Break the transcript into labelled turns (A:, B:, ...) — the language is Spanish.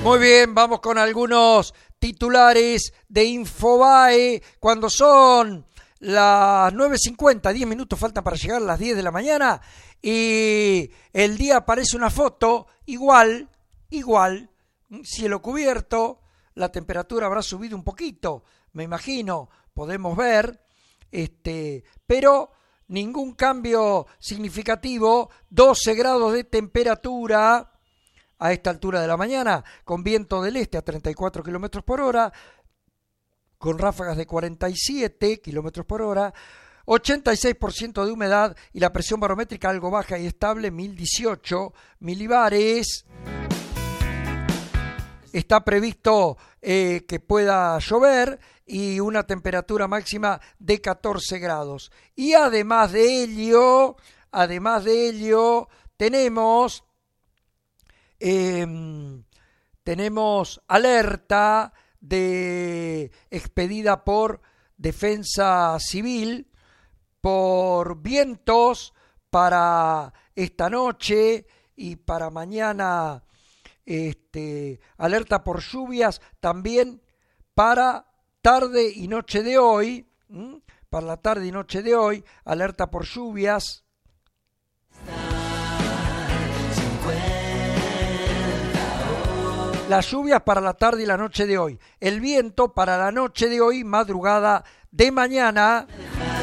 A: Muy bien, vamos con algunos titulares de Infobae. Cuando son las 9:50, 10 minutos faltan para llegar a las 10 de la mañana y el día aparece una foto igual, cielo cubierto, la temperatura habrá subido un poquito, me imagino, podemos ver, pero ningún cambio significativo, 12 grados de temperatura a esta altura de la mañana, con viento del este a 34 kilómetros por hora, con ráfagas de 47 kilómetros por hora, 86% de humedad y la presión barométrica algo baja y estable, 1018 milibares. Está previsto que pueda llover y una temperatura máxima de 14 grados. Y además de ello, tenemos alerta expedida por Defensa Civil por vientos para esta noche y para mañana, alerta por lluvias también para tarde y noche de hoy, para la tarde y noche de hoy, alerta por lluvias. Las lluvias para la tarde y la noche de hoy. El viento para la noche de hoy, madrugada de mañana.